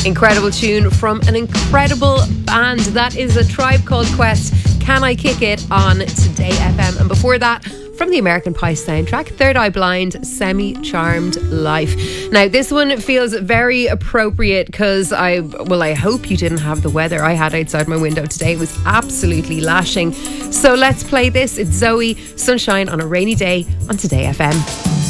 Incredible tune from an incredible band. That is A Tribe Called Quest. Can I Kick It on Today FM? And before that, from the American Pie soundtrack, Third Eye Blind, Semi-Charmed Life. Now, this one feels very appropriate because I hope you didn't have the weather I had outside my window today. It was absolutely lashing. So let's play this. It's Zoe, Sunshine on a Rainy Day on Today FM.